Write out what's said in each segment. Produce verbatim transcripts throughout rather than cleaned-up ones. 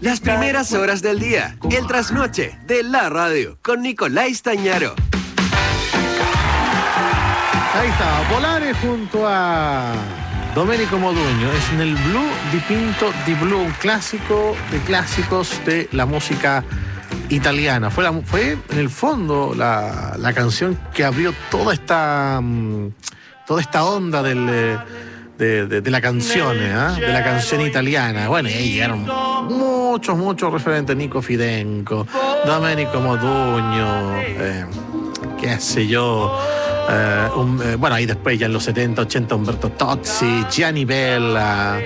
Las primeras horas del día, el trasnoche de la radio, con Nicolás Stagnaro. Ahí está, Volare junto a Domenico Modugno. Es en el Blue Dipinto di Blu, un clásico de clásicos de la música italiana. Fue, la, fue en el fondo la, la canción que abrió toda esta, toda esta onda del, de, de, de la canción, ¿eh? de la canción italiana. Bueno, y ahí llegaron muchos, muchos referentes. Nico Fidenco, Domenico Modugno, eh, qué sé yo. Eh, un, eh, bueno, ahí después ya en los setenta, ochenta, Umberto Tozzi, Gianni Bella,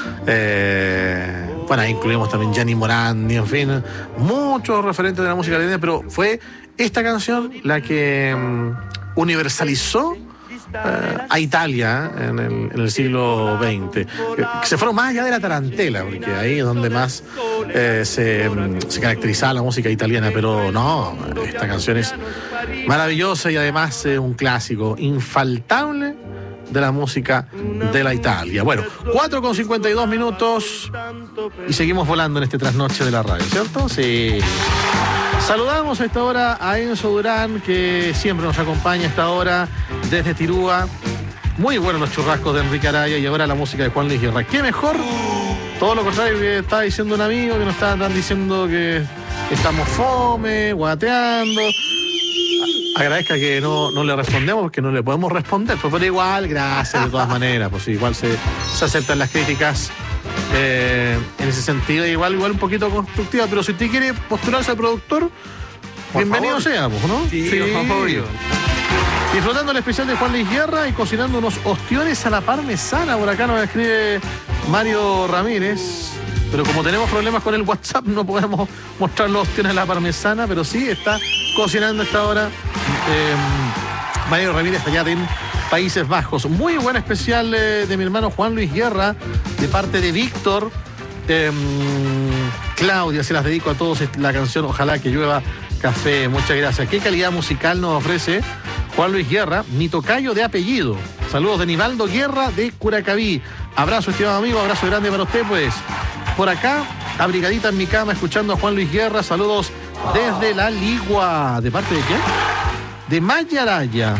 eh, bueno, ahí incluimos también Gianni Morandi, en fin, muchos referentes de la música italiana, pero fue esta canción la que um, universalizó eh, a Italia en el, en el siglo veinte. Que se fueron más allá de la tarantela, porque ahí es donde más eh, se, se caracterizaba la música italiana, pero no, esta canción es maravillosa y además es un clásico infaltable de la música de la Italia. Bueno, cuatro con cincuenta y dos minutos y seguimos volando en este trasnoche de la radio, ¿cierto? Sí. Saludamos a esta hora a Enzo Durán, que siempre nos acompaña a esta hora desde Tirúa. Muy buenos los churrascos de Enrique Araya y ahora la música de Juan Luis Guerra. ¿Qué mejor? Todo lo contrario que estaba diciendo un amigo, que nos estaban diciendo que estamos fome, guateando. Agradezca que no, no le respondemos porque no le podemos responder, pues, pero igual, gracias de todas maneras, pues igual se, se aceptan las críticas eh, en ese sentido, igual, igual un poquito constructiva, pero si usted quiere postularse al productor, por bienvenido favor. Sea, pues, ¿no? Sí, sí. Obvio. Disfrutando el especial de Juan Luis Guerra y cocinando unos ostiones a la parmesana, por acá nos escribe Mario Ramírez. Pero como tenemos problemas con el WhatsApp, no podemos mostrar los ostiones a la parmesana, pero sí está cocinando a esta hora eh, Mario Ramírez allá en Países Bajos. Muy buen especial eh, de mi hermano Juan Luis Guerra, de parte de Víctor. Eh, Claudia, se las dedico a todos la canción Ojalá que llueva café. Muchas gracias. ¿Qué calidad musical nos ofrece Juan Luis Guerra? Mi tocayo de apellido. Saludos de Nivaldo Guerra de Curacaví. Abrazo, estimado amigo, abrazo grande para usted, pues. Por acá, abrigadita en mi cama, escuchando a Juan Luis Guerra. Saludos desde La Ligua. ¿De parte de quién? De Mayaraya.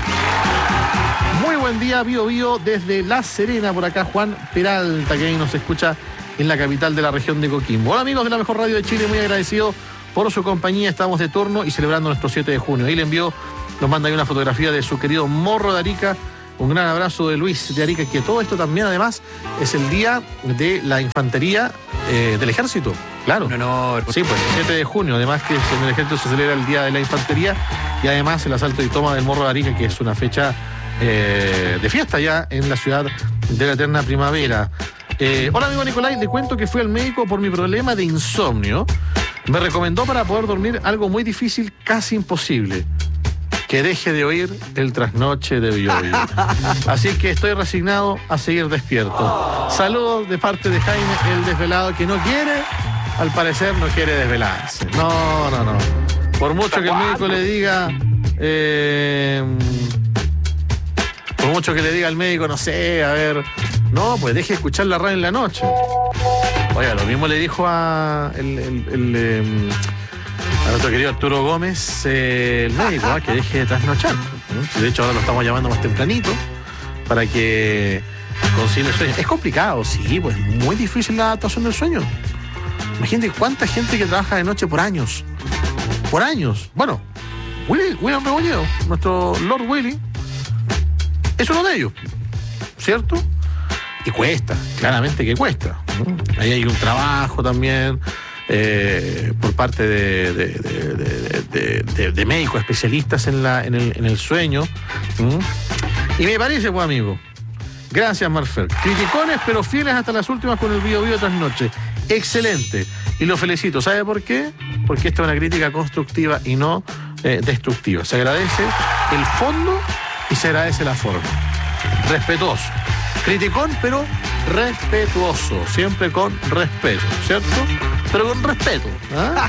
Muy buen día, Bío Bío, desde La Serena. Por acá, Juan Peralta, que ahí nos escucha en la capital de la región de Coquimbo. Hola, amigos de la mejor radio de Chile. Muy agradecido por su compañía. Estamos de turno y celebrando nuestro siete de junio. Ahí le envió, nos manda ahí una fotografía de su querido Morro de Arica. Un gran abrazo de Luis de Arica, que todo esto también además es el día de la infantería eh, del ejército. Claro. Un honor. Sí, pues siete de junio, además que en el ejército se celebra el día de la infantería y además el asalto y toma del Morro de Arica, que es una fecha eh, de fiesta ya en la ciudad de la eterna primavera. Eh, hola, amigo Nicolás, le cuento que fui al médico por mi problema de insomnio. Me recomendó para poder dormir algo muy difícil, casi imposible: que deje de oír el trasnoche de Bío Bío. Así que estoy resignado a seguir despierto. Saludos de parte de Jaime, el desvelado, que no quiere, al parecer no quiere desvelarse. No, no, no. Por mucho que el médico le diga, eh, por mucho que le diga al médico, no sé, a ver, no, pues deje de escuchar la radio en la noche. Oiga, lo mismo le dijo a el, el, el, el a nuestro querido Arturo Gómez, eh, el médico, ¿eh? que deje de trasnochar, ¿no? De hecho, ahora lo estamos llamando más tempranito para que concilie el sueño. Es complicado, sí, pues muy difícil la adaptación del sueño. Imagínate cuánta gente que trabaja de noche por años. Por años. Bueno, Willy, William Rebolledo, nuestro Lord Willy, es uno de ellos, ¿cierto? Y cuesta, claramente que cuesta, ¿no? Ahí hay un trabajo también. Eh, por parte de, de, de, de, de, de, de médicos especialistas en, la, en, el, en el sueño. ¿Mm? Y me parece, pues, amigo, gracias, Marfer. Criticones, pero fieles hasta las últimas con el Bío Bío trasnoche. Excelente. Y lo felicito. ¿Sabe por qué? Porque esta es una crítica constructiva y no eh, destructiva. Se agradece el fondo y se agradece la forma. Respetuoso. Criticón, pero respetuoso. Siempre con respeto, ¿cierto? Pero con respeto. ¿Ah?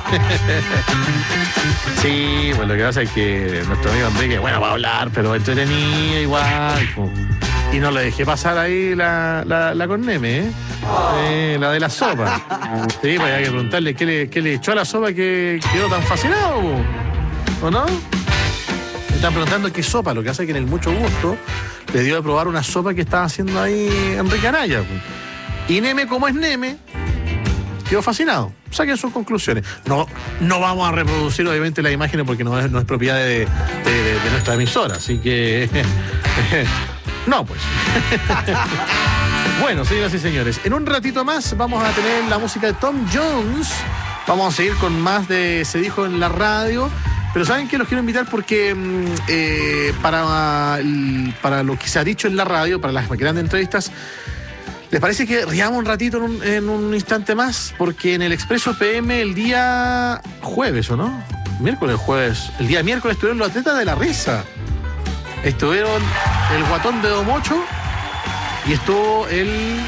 Sí, pues lo que pasa es que nuestro amigo Enrique, bueno, va a hablar, pero entretenido igual. Pues. Y no le dejé pasar ahí la, la, la con Neme, ¿eh? Eh, la de la sopa. Sí, pues hay que preguntarle qué le, qué le echó a la sopa que quedó tan fascinado, ¿o no? Me están preguntando qué sopa, lo que hace que en el Mucho Gusto le dio de probar una sopa que estaba haciendo ahí Enrique Anaya. Y Neme, como es Neme, quedó fascinado. Saquen sus conclusiones. No, no vamos a reproducir, obviamente, las imágenes porque no es, no es propiedad de, de, de, de nuestra emisora. Así que... no, pues. Bueno, señoras y señores, en un ratito más vamos a tener la música de Tom Jones. Vamos a seguir con más de Se Dijo en la Radio. Pero ¿saben qué? Los quiero invitar porque eh, para, para lo que se ha dicho en la radio, para las grandes entrevistas, ¿les parece que riamos un ratito en un, en un instante más? Porque en el Expreso P M el día jueves, ¿o no? Miércoles, jueves. El día miércoles estuvieron los atletas de la risa. Estuvieron el Guatón de Domocho y estuvo el,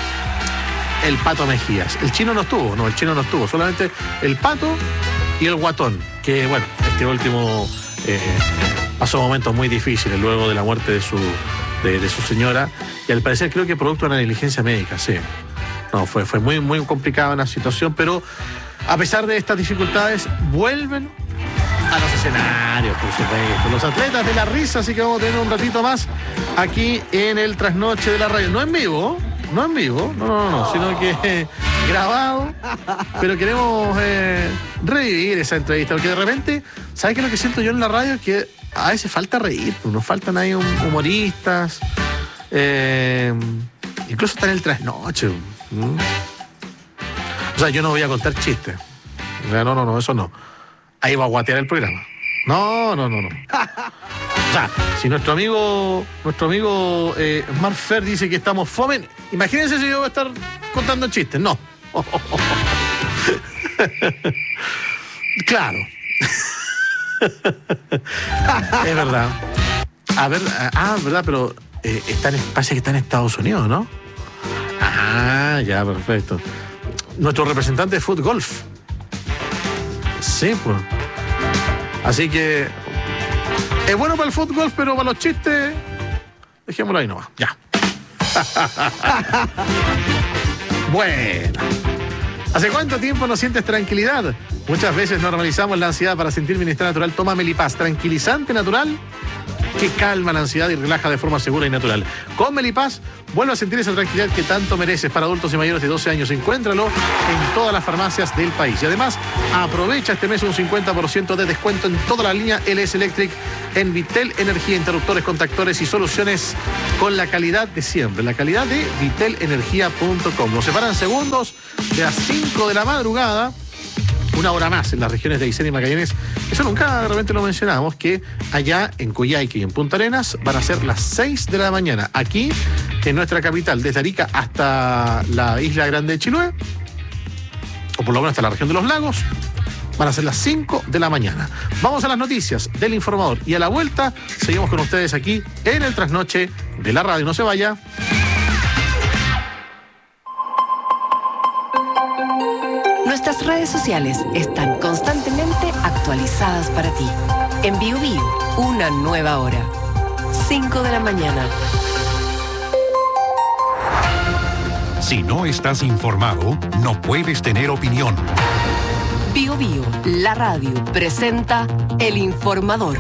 el Pato Mejías. El Chino no estuvo, no, el Chino no estuvo. Solamente el Pato y el Guatón. Que, bueno, este último eh, pasó momentos muy difíciles luego de la muerte de su... De, de su señora, y al parecer creo que producto de una negligencia médica, sí. No, fue, fue muy, muy complicada la situación, pero a pesar de estas dificultades, vuelven a los escenarios, por supuesto. Los atletas de la risa, así que vamos a tener un ratito más aquí en el Trasnoche de la Radio. No en vivo, no en vivo, no, no, no, sino que eh, grabado, pero queremos eh, revivir esa entrevista, porque de repente, ¿sabes qué es lo que siento yo en la radio? Que a veces falta reír, nos faltan ahí humoristas, eh, incluso está en el trasnoche. ¿Mm? O sea, yo no voy a contar chistes. No, no, no, eso no. Ahí va a guatear el programa. No, no, no, no. O sea, si nuestro amigo, nuestro amigo eh, Mark Fer dice que estamos fome, imagínense si yo voy a estar contando chistes. No. Oh, oh, oh. Claro. Es verdad. A ver, ah, verdad, pero eh, está en, parece que está en Estados Unidos, ¿no? Ah, ya, perfecto. Nuestro representante de fútbol golf. Sí, pues. Así que es bueno para el fútbol golf, pero para los chistes, dejémoslo ahí nomás. Ya. Bueno. ¿Hace cuánto tiempo no sientes tranquilidad? Muchas veces normalizamos la ansiedad. Para sentir bienestar natural, toma Melipaz, tranquilizante natural que calma la ansiedad y relaja de forma segura y natural. Con Melipaz, vuelve a sentir esa tranquilidad que tanto mereces. Para adultos y mayores de doce años, encuéntralo en todas las farmacias del país. Y además, aprovecha este mes un cincuenta por ciento de descuento en toda la línea L S Electric en Vitel Energía, interruptores, contactores y soluciones con la calidad de siempre. La calidad de vitel energía punto com. Nos separan segundos de las cinco de la madrugada. Una hora más en las regiones de Aysén y Magallanes. Eso nunca de repente lo mencionábamos, que allá en Coyhaique y en Punta Arenas van a ser las seis de la mañana. Aquí, en nuestra capital, desde Arica hasta la Isla Grande de Chiloé, o por lo menos hasta la región de los lagos, van a ser las cinco de la mañana. Vamos a las noticias del Informador y a la vuelta seguimos con ustedes aquí en el Trasnoche de la Radio. No se vaya. Nuestras redes sociales están constantemente actualizadas para ti. En Bio Bio, una nueva hora. cinco de la mañana. Si no estás informado, no puedes tener opinión. Bio Bio, la radio, presenta El Informador.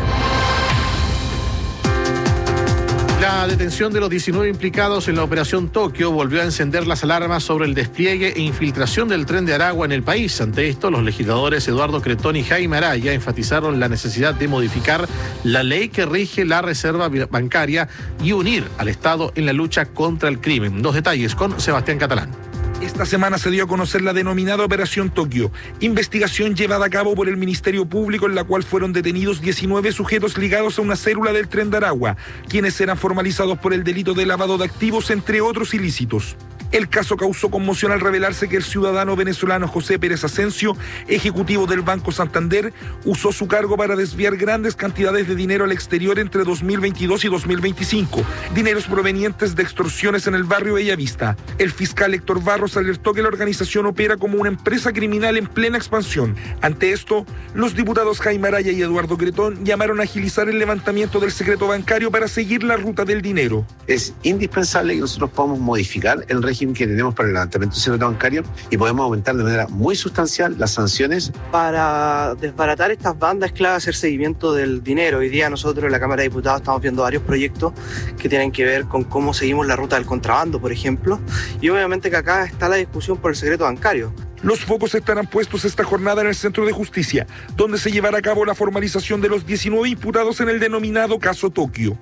La detención de los diecinueve implicados en la Operación Tokio volvió a encender las alarmas sobre el despliegue e infiltración del Tren de Aragua en el país. Ante esto, los legisladores Eduardo Cretón y Jaime Araya enfatizaron la necesidad de modificar la ley que rige la reserva bancaria y unir al Estado en la lucha contra el crimen. Dos detalles con Sebastián Catalán. Esta semana se dio a conocer la denominada Operación Tokio, investigación llevada a cabo por el Ministerio Público en la cual fueron detenidos diecinueve sujetos ligados a una célula del Tren de Aragua, quienes eran formalizados por el delito de lavado de activos, entre otros ilícitos. El caso causó conmoción al revelarse que el ciudadano venezolano José Pérez Asensio, ejecutivo del Banco Santander, usó su cargo para desviar grandes cantidades de dinero al exterior entre dos mil veintidós y dos mil veinticinco, dineros provenientes de extorsiones en el barrio Bellavista. El fiscal Héctor Barros alertó que la organización opera como una empresa criminal en plena expansión. Ante esto, los diputados Jaime Araya y Eduardo Cretón llamaron a agilizar el levantamiento del secreto bancario para seguir la ruta del dinero. Es indispensable que nosotros podamos modificar el régimen que tenemos para el levantamiento del secreto bancario y podemos aumentar de manera muy sustancial las sanciones. Para desbaratar estas bandas es clave hacer seguimiento del dinero. Hoy día nosotros en la Cámara de Diputados estamos viendo varios proyectos que tienen que ver con cómo seguimos la ruta del contrabando, por ejemplo, y obviamente que acá está la discusión por el secreto bancario. Los focos estarán puestos esta jornada en el Centro de Justicia, donde se llevará a cabo la formalización de los diecinueve imputados en el denominado caso Tokio.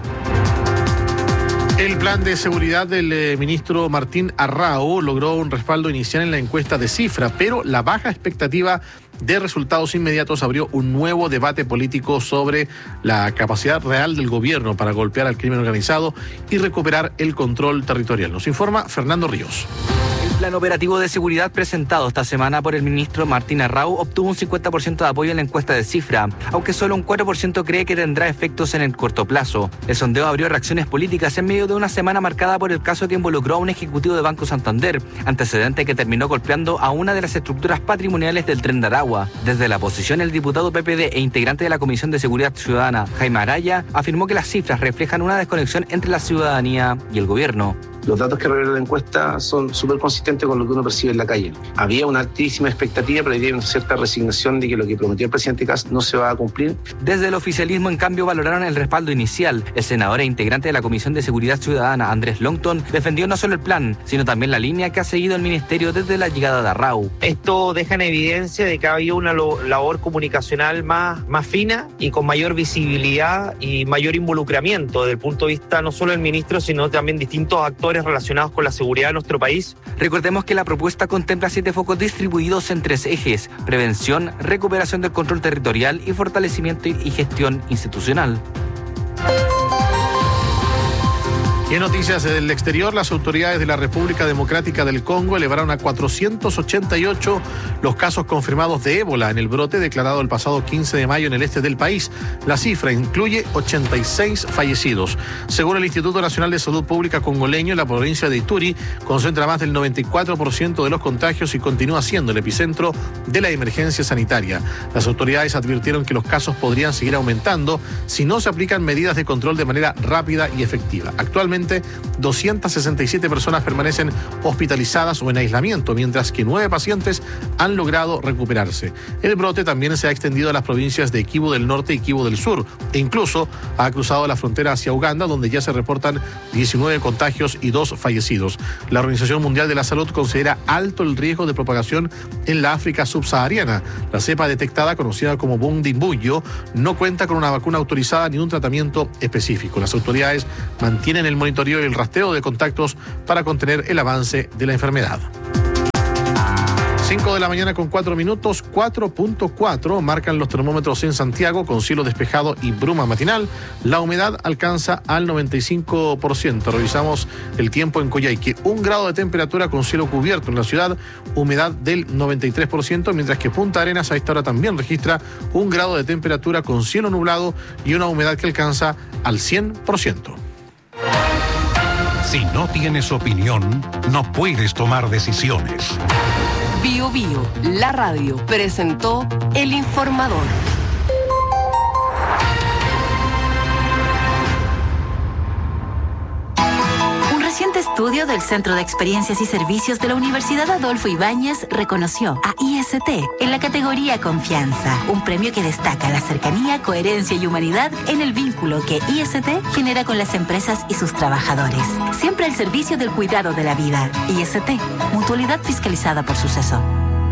El plan de seguridad del eh, ministro Martín Arrau logró un respaldo inicial en la encuesta de Cifra, pero la baja expectativa de resultados inmediatos abrió un nuevo debate político sobre la capacidad real del gobierno para golpear al crimen organizado y recuperar el control territorial. Nos informa Fernando Ríos. El plan operativo de seguridad presentado esta semana por el ministro Martín Arrau obtuvo un cincuenta por ciento de apoyo en la encuesta de Cifra, aunque solo un cuatro por ciento cree que tendrá efectos en el corto plazo. El sondeo abrió reacciones políticas en medio de una semana marcada por el caso que involucró a un ejecutivo de Banco Santander, antecedente que terminó golpeando a una de las estructuras patrimoniales del Tren de Aragua. Desde la oposición, el diputado P P D e integrante de la Comisión de Seguridad Ciudadana, Jaime Araya, afirmó que las cifras reflejan una desconexión entre la ciudadanía y el gobierno. Los datos que revela la encuesta son súper consistentes con lo que uno percibe en la calle. Había una altísima expectativa, pero había una cierta resignación de que lo que prometió el presidente Kast no se va a cumplir. Desde el oficialismo, en cambio, valoraron el respaldo inicial. El senador e integrante de la Comisión de Seguridad Ciudadana, Andrés Longton, defendió no solo el plan, sino también la línea que ha seguido el ministerio desde la llegada de Arrau. Esto deja en evidencia de que ha habido una labor comunicacional más, más fina y con mayor visibilidad y mayor involucramiento desde el punto de vista no solo del ministro, sino también distintos actores relacionados con la seguridad de nuestro país. Recordemos que la propuesta contempla siete focos distribuidos en tres ejes: prevención, recuperación del control territorial y fortalecimiento y gestión institucional. En noticias del exterior, las autoridades de la República Democrática del Congo elevaron a cuatrocientos ochenta y ocho los casos confirmados de ébola en el brote declarado el pasado quince de mayo en el este del país. La cifra incluye ochenta y seis fallecidos. Según el Instituto Nacional de Salud Pública congoleño, la provincia de Ituri concentra más del noventa y cuatro por ciento de los contagios y continúa siendo el epicentro de la emergencia sanitaria. Las autoridades advirtieron que los casos podrían seguir aumentando si no se aplican medidas de control de manera rápida y efectiva. Actualmente, doscientas sesenta y siete personas permanecen hospitalizadas o en aislamiento, mientras que nueve pacientes han logrado recuperarse. El brote también se ha extendido a las provincias de Kivu del Norte y Kivu del Sur, e incluso ha cruzado la frontera hacia Uganda, donde ya se reportan diecinueve contagios y dos fallecidos. La Organización Mundial de la Salud considera alto el riesgo de propagación en la África subsahariana. La cepa detectada, conocida como Bundibugyo, no cuenta con una vacuna autorizada ni un tratamiento específico. Las autoridades mantienen el monitoreo y el rastreo de contactos para contener el avance de la enfermedad. cinco de la mañana con cuatro minutos, cuatro punto cuatro marcan los termómetros en Santiago con cielo despejado y bruma matinal. La humedad alcanza al noventa y cinco por ciento. Revisamos el tiempo en Coyhaique. Un grado de temperatura con cielo cubierto en la ciudad, humedad del noventa y tres por ciento, mientras que Punta Arenas a esta hora también registra un grado de temperatura con cielo nublado y una humedad que alcanza al cien por ciento. Si no tienes opinión, no puedes tomar decisiones. Bio Bio, la radio, presentó El Informador. Un reciente estudio del Centro de Experiencias y Servicios de la Universidad Adolfo Ibáñez reconoció a I S T en la categoría Confianza, un premio que destaca la cercanía, coherencia y humanidad en el vínculo que I S T genera con las empresas y sus trabajadores. Siempre al servicio del cuidado de la vida. I S T, mutualidad fiscalizada por Suceso.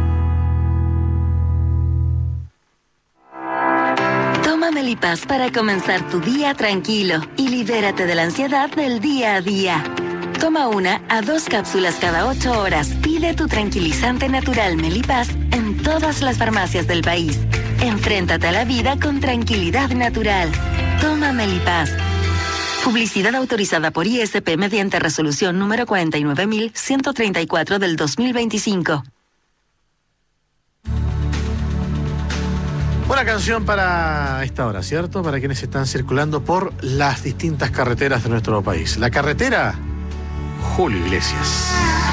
Toma Melipaz para comenzar tu día tranquilo y libérate de la ansiedad del día a día. Toma una a dos cápsulas cada ocho horas. Pide tu tranquilizante natural Melipaz en todas las farmacias del país. Enfréntate a la vida con tranquilidad natural. Toma Melipaz. Publicidad autorizada por I S P mediante resolución número cuarenta y nueve mil ciento treinta y cuatro del dos mil veinticinco. Buena canción para esta hora, ¿cierto? Para quienes están circulando por las distintas carreteras de nuestro país. La carretera Julio Iglesias.